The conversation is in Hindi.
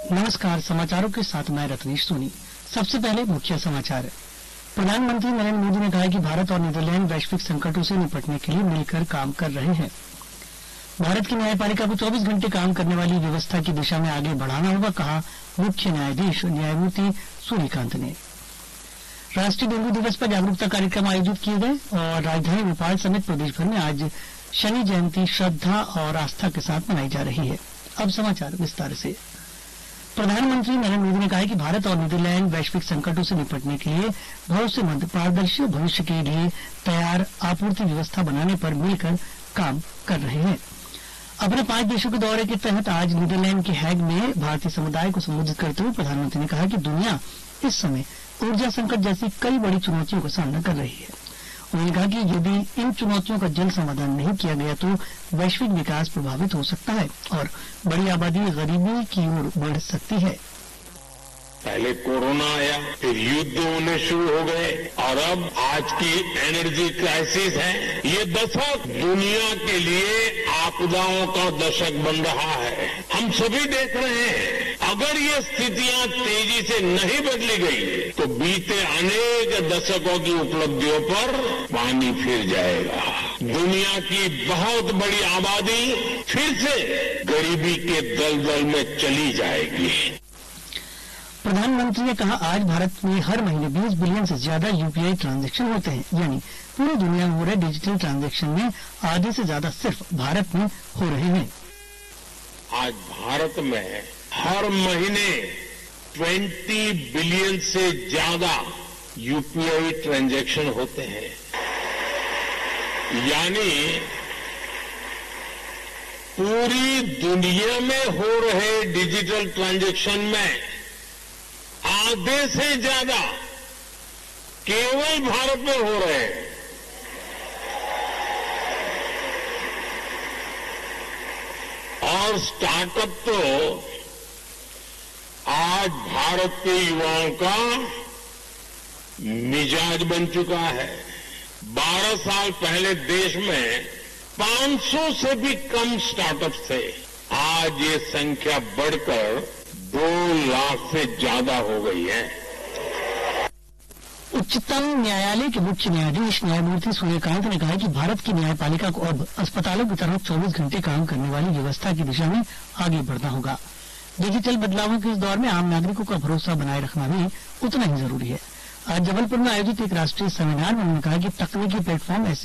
नमस्कार, समाचारों के साथ मैं रत्नेश सोनी। सबसे पहले मुख्य समाचार। प्रधानमंत्री नरेंद्र मोदी ने कहा है कि भारत और नीदरलैंड वैश्विक संकटों से निपटने के लिए मिलकर काम कर रहे हैं। भारत की न्यायपालिका को 24 घंटे काम करने वाली व्यवस्था की दिशा में आगे बढ़ाना होगा, कहा मुख्य न्यायाधीश न्यायमूर्ति सूर्यकांत ने। राष्ट्रीय डेंगू दिवस पर जागरूकता कार्यक्रम आयोजित किए गए और राजधानी भोपाल समेत प्रदेश भर में आज शनि जयंती श्रद्धा और आस्था के साथ मनाई जा रही है। अब समाचार विस्तार से। प्रधानमंत्री नरेंद्र मोदी ने कहा है कि भारत और नीदरलैंड वैश्विक संकटों से निपटने के लिए भरोसेमंद, पारदर्शी भविष्य के लिए तैयार आपूर्ति व्यवस्था बनाने पर मिलकर काम कर रहे हैं। अपने 5 देशों के दौरे के तहत आज नीदरलैंड के हैग में भारतीय समुदाय को संबोधित करते हुए प्रधानमंत्री ने कहा कि दुनिया इस समय ऊर्जा संकट जैसी कई बड़ी चुनौतियों का सामना कर रही है। उन्होंने कहा कि यदि इन चुनौतियों का जल्द समाधान नहीं किया गया तो वैश्विक विकास प्रभावित हो सकता है और बड़ी आबादी गरीबी की ओर बढ़ सकती है। पहले कोरोना आया, फिर युद्ध होने शुरू हो गए और अब आज की एनर्जी क्राइसिस है। ये दशक दुनिया के लिए आपदाओं का दशक बन रहा है। हम सभी देख रहे हैं, अगर ये स्थितियां तेजी से नहीं बदली गई तो बीते अनेक दशकों की उपलब्धियों पर पानी फिर जाएगा। दुनिया की बहुत बड़ी आबादी फिर से गरीबी के दलदल में चली जाएगी। प्रधानमंत्री ने कहा, आज भारत में हर महीने 20 बिलियन से ज्यादा यूपीआई ट्रांजैक्शन होते हैं, यानी पूरी दुनिया में हो रहे डिजिटल ट्रांजैक्शन में आधे से ज्यादा सिर्फ भारत में हो रहे हैं। आज भारत में हर महीने 20 बिलियन से ज्यादा यूपीआई ट्रांजैक्शन होते हैं, यानी पूरी दुनिया में हो रहे डिजिटल ट्रांजैक्शन में आधे से ज्यादा केवल भारत में हो रहे हैं। और स्टार्टअप तो आज भारत के युवाओं का मिजाज बन चुका है। 12 साल पहले देश में 500 से भी कम स्टार्टअप थे। आज ये संख्या बढ़कर 2 लाख से ज्यादा हो गई है। उच्चतम न्यायालय के मुख्य न्यायाधीश न्यायमूर्ति सूर्यकांत ने कहा है कि भारत की न्यायपालिका को अब अस्पतालों की तरह 24 घंटे काम करने वाली व्यवस्था की दिशा में आगे बढ़ना होगा। डिजिटल बदलावों के इस दौर में आम नागरिकों का भरोसा बनाए रखना भी उतना ही जरूरी है। आज जबलपुर में आयोजित एक राष्ट्रीय सेमिनार में उन्होंने कहा कि तकनीकी प्लेटफॉर्म ऐसे